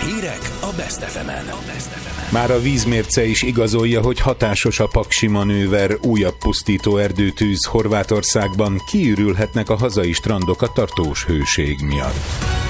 Hírek a Best FM-en. Már a vízmérce is igazolja, hogy hatásos a paksi manőver, újabb pusztító erdőtűz Horvátországban, kiürülhetnek a hazai strandok a tartós hőség miatt.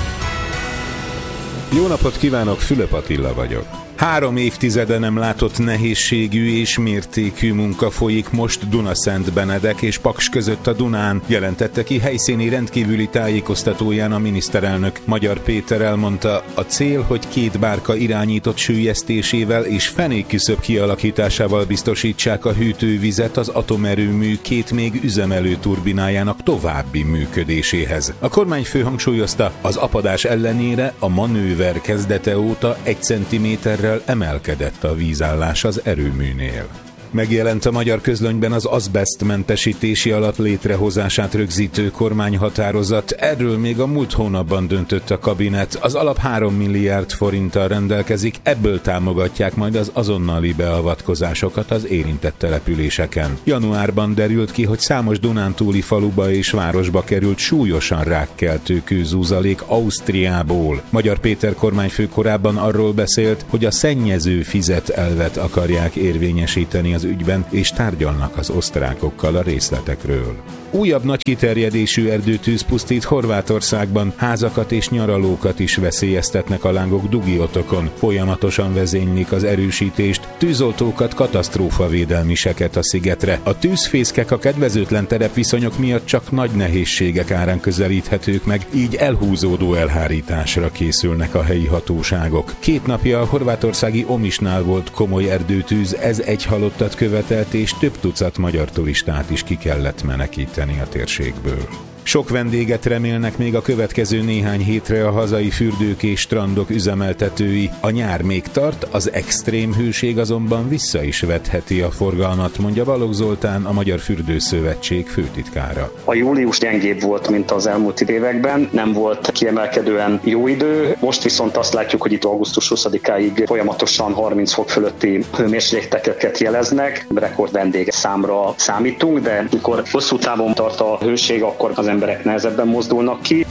Jó napot kívánok, Fülöp Attila vagyok. 3 évtizede nem látott nehézségű és mértékű munka folyik most Dunaszentbenedek és Paks között a Dunán, jelentette ki helyszíni rendkívüli tájékoztatóján a miniszterelnök. Magyar Péter elmondta, a cél, hogy 2 bárka irányított süllyesztésével és fenékküszöb kialakításával biztosítsák a hűtővizet az atomerőmű 2 még üzemelő turbinájának további működéséhez. A kormányfő hangsúlyozta, az apadás ellenére a manőver kezdete óta 1 centiméterrel emelkedett a vízállás az erőműnél. Megjelent a magyar közlönyben az azbesztmentesítési alap létrehozását rögzítő kormányhatározat, erről még a múlt hónapban döntött a kabinet. Az alap 3 milliárd forinttal rendelkezik, ebből támogatják majd az azonnali beavatkozásokat az érintett településeken. Januárban derült ki, hogy számos dunántúli faluba és városba került súlyosan rákkeltő kőzúzalék Ausztriából. Magyar Péter kormányfő korábban arról beszélt, hogy a szennyező fizet elvet akarják érvényesíteni az ügyben, és tárgyalnak az osztrákokkal a részletekről. Újabb nagy kiterjedésű erdőtűz pusztít Horvátországban, házakat és nyaralókat is veszélyeztetnek a lángok Dugiotokon. Folyamatosan vezénylik az erősítést, tűzoltókat, katasztrófavédelmiseket a szigetre. A tűzfészkek a kedvezőtlen terepviszonyok miatt csak nagy nehézségek árán közelíthetők meg, így elhúzódó elhárításra készülnek a helyi hatóságok. 2 napja a horvátországi Omisnál volt komoly erdőtűz, ez 1 halottat követelt, és több tucat magyar turistát is ki kellett menekíteni a térségből. Sok vendéget remélnek még a következő néhány hétre a hazai fürdők és strandok üzemeltetői. A nyár még tart, az extrém hőség azonban vissza is vetheti a forgalmat, mondja Balogh Zoltán, a Magyar Fürdőszövetség főtitkára. A július gyengébb volt, mint az elmúlt években, nem volt kiemelkedően jó idő, most viszont azt látjuk, hogy itt augusztus 20-áig folyamatosan 30 fok fölötti hőmérsékleteket jeleznek, rekord vendégszámra számítunk, de mikor hosszú távon tart a hőség, akkor az emberek nehezebben mozdulnak ki.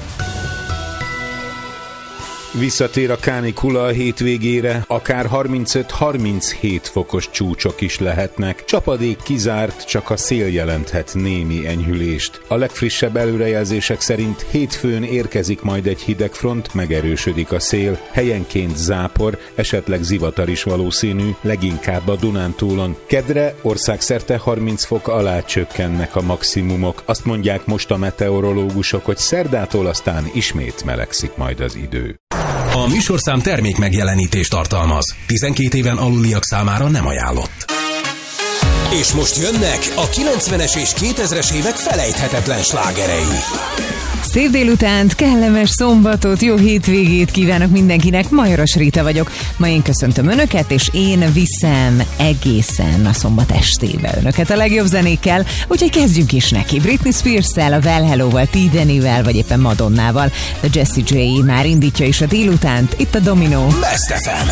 Visszatér a kánikula a hétvégére, akár 35-37 fokos csúcsok is lehetnek. Csapadék kizárt, csak a szél jelenthet némi enyhülést. A legfrissebb előrejelzések szerint hétfőn érkezik majd egy hidegfront, megerősödik a szél, helyenként zápor, esetleg zivatar is valószínű, leginkább a Dunántúlon. Kedre országszerte 30 fok alá csökkennek a maximumok. Azt mondják most a meteorológusok, hogy szerdától aztán ismét melegszik majd az idő. A műsorszám termék megjelenítést tartalmaz. 12 éven aluliak számára nem ajánlott. És most jönnek a 90-es és 2000-es évek felejthetetlen slágerei. Szép délutánt, kellemes szombatot, jó hétvégét kívánok mindenkinek, Majoros Rita vagyok. Ma én köszöntöm Önöket, és én viszem egészen a szombat estébe Önöket a legjobb zenékkel, úgyhogy kezdjünk is neki. Britney Spears-szel, a Well Hello-val, T. Danny-vel, vagy éppen Madonnával. A Jessie J már indítja is a délutánt, itt a Domino. Best FM.